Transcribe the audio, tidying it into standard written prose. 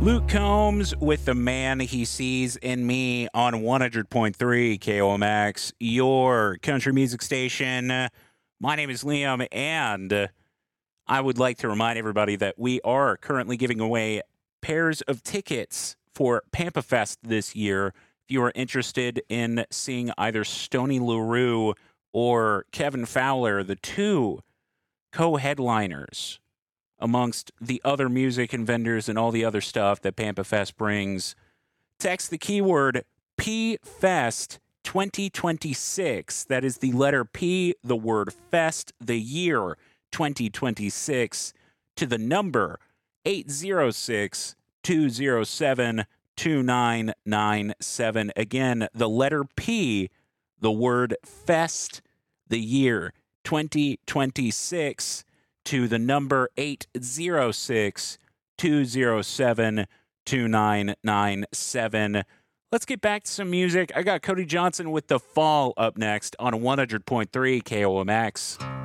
Luke Combs with The Man He Sees in Me on 100.3 KOMX, your country music station. My name is Liam, and I would like to remind everybody that we are currently giving away pairs of tickets for Pampa Fest this year. If you are interested in seeing either Stoney LaRue or Kevin Fowler, the two co-headliners amongst the other music and vendors and all the other stuff that Pampa Fest brings, text the keyword PFest 2026. That is the letter P, the word Fest, the year 2026, to the number 806-207-2997. Again, the letter P, the word Fest, the year 2026, to the number 806-207-2997. Let's get back to some music. I got Cody Johnson with The Fall up next on 100.3 KOMX.